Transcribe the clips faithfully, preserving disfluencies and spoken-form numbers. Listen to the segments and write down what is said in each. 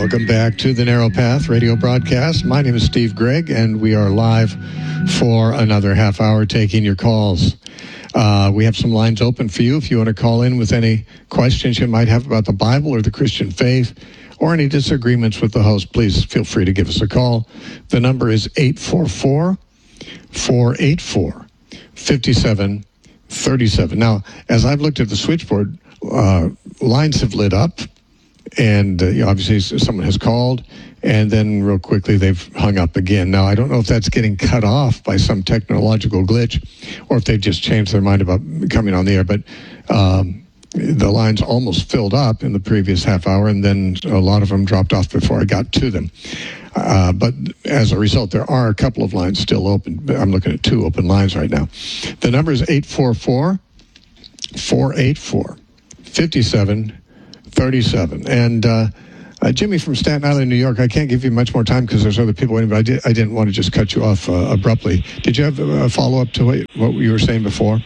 Welcome back to the Narrow Path radio broadcast. My name is Steve Gregg, and we are live for another half hour taking your calls. Uh, we have some lines open for you if you want to call in with any questions you might have about the Bible or the Christian faith or any disagreements with the host. Please feel free to give us a call. The number is eight four four, four eight four, five seven three seven. Now, as I've looked at the switchboard, uh, lines have lit up. And uh, you know, obviously someone has called, and then real quickly they've hung up again. Now, I don't know if that's getting cut off by some technological glitch or if they've just changed their mind about coming on the air. But um, the lines almost filled up in the previous half hour, and then a lot of them dropped off before I got to them. Uh, but as a result, there are a couple of lines still open. I'm looking at two open lines right now. The number is eight four four, four eight four, five seven thirty-seven. And uh, uh, Jimmy from Staten Island, New York, I can't give you much more time because there's other people waiting, but I, did, I didn't want to just cut you off uh, abruptly. Did you have a follow-up to what, what you were saying before?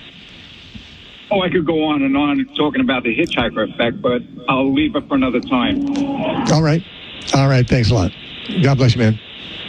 Oh, I could go on and on talking about the hitchhiker effect, but I'll leave it for another time. All right. All right. Thanks a lot. God bless you, man.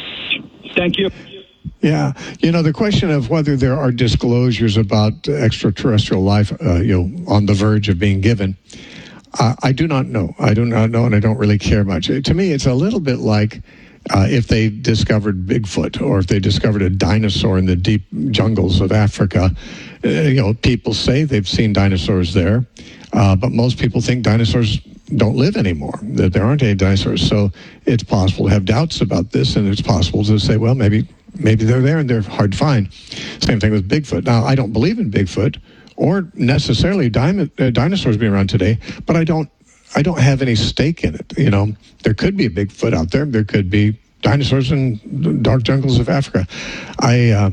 Thank you. Yeah. You know, the question of whether there are disclosures about extraterrestrial life, uh, you know, on the verge of being given, Uh, I do not know. I do not know, and I don't really care much. To me, it's a little bit like uh, if they discovered Bigfoot or if they discovered a dinosaur in the deep jungles of Africa. Uh, you know, people say they've seen dinosaurs there, uh, but most people think dinosaurs don't live anymore, that there aren't any dinosaurs. So it's possible to have doubts about this, and it's possible to say, well, maybe maybe they're there and they're hard to find. Same thing with Bigfoot. Now, I don't believe in Bigfoot or necessarily dim- uh, dinosaurs being around today, but I don't I don't have any stake in it. You know, there could be a Bigfoot out there. There could be dinosaurs in the dark jungles of Africa. I uh,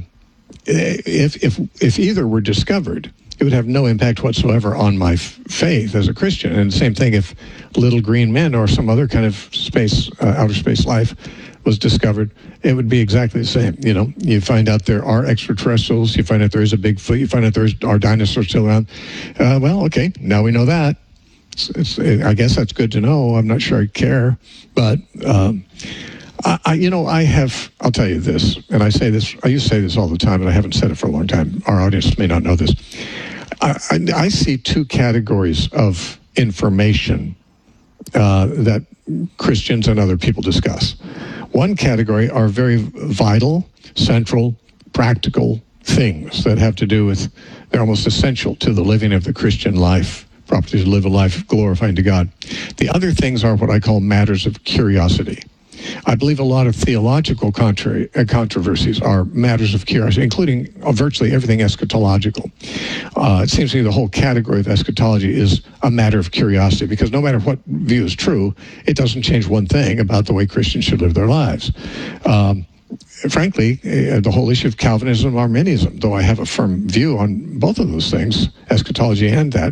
if if if either were discovered, it would have no impact whatsoever on my f- faith as a Christian. And same thing if little green men or some other kind of space, uh, outer space life was discovered, it would be exactly the same. You know, you find out there are extraterrestrials, you find out there is a Bigfoot, you find out there are dinosaurs still around. Uh, well, okay, now we know that. It's, it's, I guess that's good to know. I'm not sure I care, but um, I, I, you know, I have. I'll tell you this, and I say this. I used to say this all the time, and I haven't said it for a long time. Our audience may not know this. I, I, I see two categories of information uh, that Christians and other people discuss. One category are very vital, central, practical things that have to do with, they're almost essential to the living of the Christian life, property to live a life glorifying to God. The other things are what I call matters of curiosity. I believe a lot of theological contrary, uh, controversies are matters of curiosity, including uh, virtually everything eschatological. Uh, it seems to me the whole category of eschatology is a matter of curiosity, because no matter what view is true, it doesn't change one thing about the way Christians should live their lives. Um, frankly, uh, the whole issue of Calvinism and Arminianism, though I have a firm view on both of those things, eschatology and that,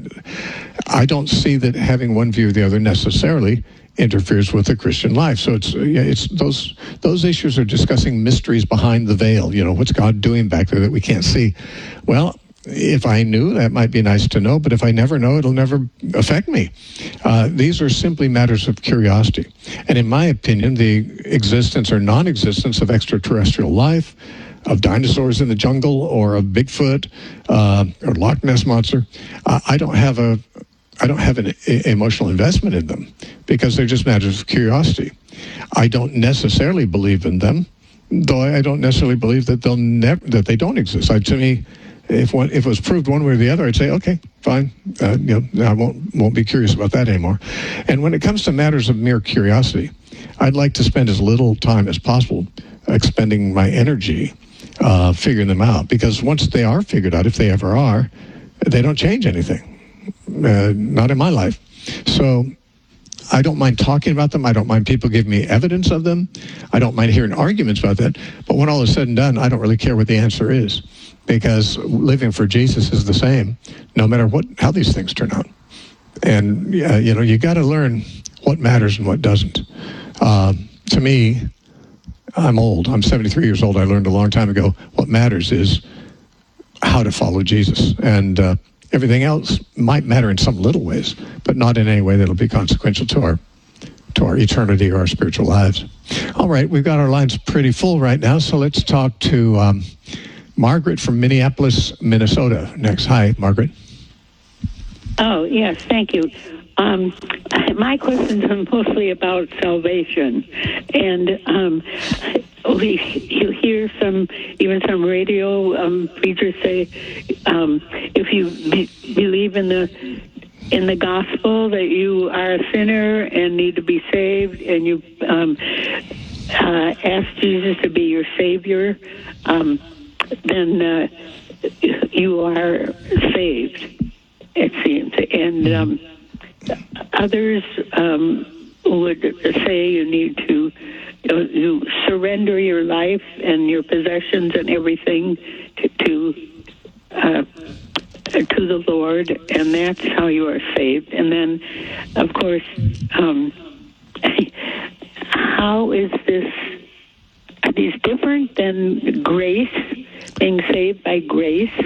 I don't see that having one view or the other necessarily interferes with the Christian life. So it's yeah, it's those those issues are discussing mysteries behind the veil. You know, what's God doing back there that we can't see? Well, if I knew, that might be nice to know, but if I never know, it'll never affect me. Uh, these are simply matters of curiosity. And in my opinion, the existence or non-existence of extraterrestrial life, of dinosaurs in the jungle, or of Bigfoot, uh, or Loch Ness Monster, uh, I don't have a I don't have an a- emotional investment in them, because they're just matters of curiosity. I don't necessarily believe in them, though I don't necessarily believe that they'll never that they don't exist. I, to me, if one if it was proved one way or the other, I'd say, okay, fine. Uh, you know, I won't won't be curious about that anymore. And when it comes to matters of mere curiosity, I'd like to spend as little time as possible expending my energy uh, figuring them out, because once they are figured out, if they ever are, they don't change anything. Uh, not in my life. So I don't mind talking about them. I don't mind people giving me evidence of them. I don't mind hearing arguments about that. But when all is said and done, I don't really care what the answer is, because living for Jesus is the same, no matter what how these things turn out. And, uh, you know, you got to learn what matters and what doesn't. Uh, to me, I'm old. I'm seventy-three years old. I learned a long time ago what matters is how to follow Jesus. And uh, everything else might matter in some little ways, but not in any way that'll be consequential to our to our eternity or our spiritual lives. All right, we've got our lines pretty full right now, so let's talk to um, Margaret from Minneapolis, Minnesota next. Hi, Margaret. Oh, yes, thank you. Um, my questions are mostly about salvation. And um, we, you hear some, even some radio um, preachers say, um, if you be, believe in the in the gospel that you are a sinner and need to be saved, and you um, uh, ask Jesus to be your Savior, um, then uh, you are saved, it seems. And um, others um, would say you need to you, you surrender your life and your possessions and everything to to, uh, to the Lord, and that's how you are saved. And then, of course, um, how is this? Are these different than grace, being saved by grace?